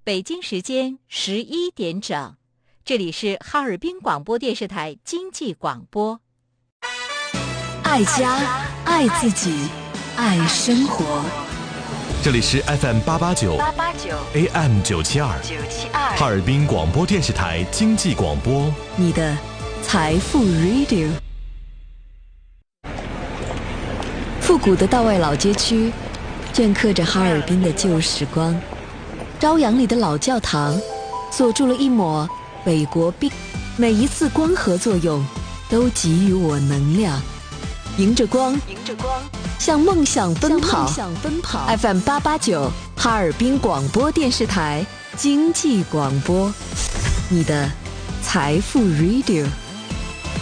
北京时间11点整，这里是哈尔滨广播电视台经济广播。 爱家，爱自己，爱生活。 这里是 FM889 AM972 哈尔滨广播电视台经济广播， 你的财富 Radio。 复古的道外老街区镌刻着哈尔滨的旧时光，朝阳里的老教堂锁住了一抹北国冰，每一次光合作用都给予我能量，迎着光向梦想奔跑。FM889 哈尔滨广播电视台经济广播，你的财富 Radio。